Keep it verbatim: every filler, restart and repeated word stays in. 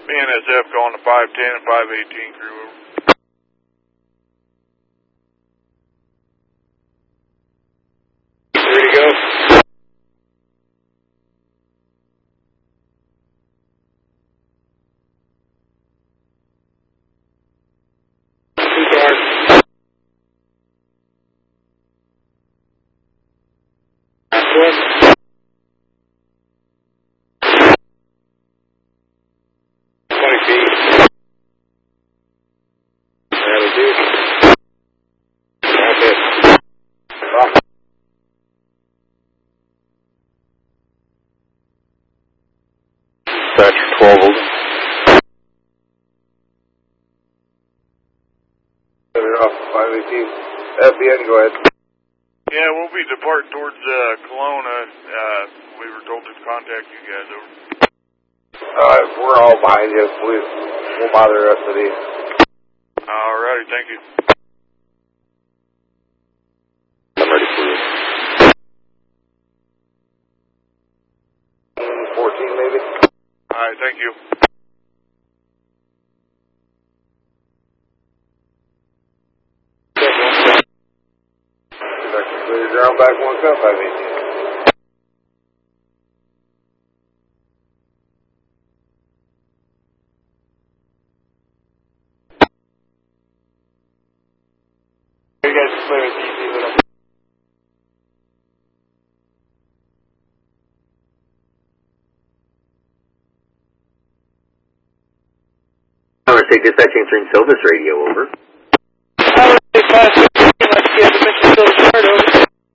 N S F calling the five ten and five eighteen crew over. Ready to go? Two cars. Last one. twenty feet. That'll do. That's it. Stop. Dispatcher twelve over. Set it off five eighteen. F B N, go ahead. Yeah, we'll be departing towards uh, Kelowna. Uh, we were told to contact you guys over. Uh, we're all behind you. We won't bother the rest of these. Alrighty, thank you. I'm ready for you. fourteen maybe? Alright, thank you. Clear ground back one cup, five eighteen. You guys just play with D C with them. I want to say dispatch answering Silvis radio over. Alright,